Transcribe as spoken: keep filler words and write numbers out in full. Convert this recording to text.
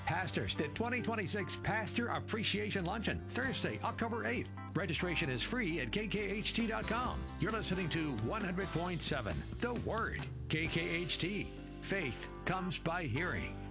pastors, the twenty twenty-six Pastor Appreciation Luncheon, Thursday, October eighth. Registration is free at K K H T dot com. You're listening to one hundred point seven, The Word, K K H T. Faith comes by hearing.